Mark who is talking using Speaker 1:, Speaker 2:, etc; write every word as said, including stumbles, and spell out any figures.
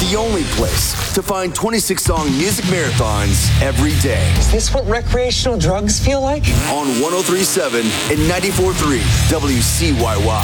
Speaker 1: the only place to find twenty-six song music marathons every day.
Speaker 2: Is this what recreational drugs feel like?
Speaker 1: On one oh three point seven and ninety-four point three W C Y Y.